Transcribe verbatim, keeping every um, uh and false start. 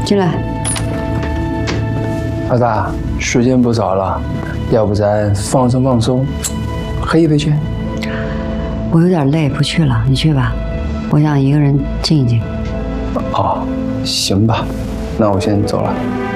进来。 老大，时间不早了，要不咱放松放松，喝一杯去？ 我有点累，不去了，你去吧。我想一个人静一静。 哦，行吧，那我先走了。